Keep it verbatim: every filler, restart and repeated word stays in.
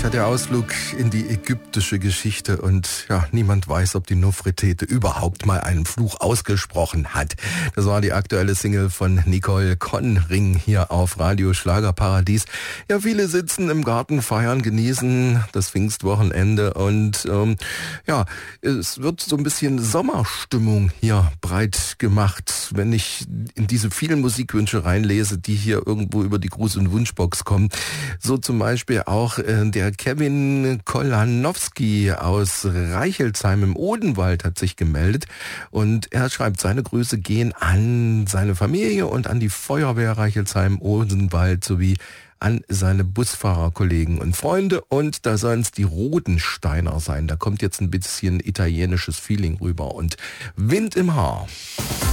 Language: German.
Ja, der Ausflug in die ägyptische Geschichte und ja, niemand weiß, ob die Nofretete überhaupt mal einen Fluch ausgesprochen hat. Das war die aktuelle Single von Nicole Conring hier auf Radio Schlagerparadies. Ja, viele sitzen im Garten, feiern, genießen das Pfingstwochenende und ähm, ja, es wird so ein bisschen Sommerstimmung hier breit gemacht, wenn ich in diese vielen Musikwünsche reinlese, die hier irgendwo über die Gruß- und Wunschbox kommen. So zum Beispiel auch äh, der Kevin Kolanowski aus Reichelsheim im Odenwald hat sich gemeldet und er schreibt, seine Grüße gehen an seine Familie und an die Feuerwehr Reichelsheim-Odenwald sowie an seine Busfahrerkollegen und Freunde, und da sollen es die Rodensteiner sein. Da kommt jetzt ein bisschen italienisches Feeling rüber und Wind im Haar.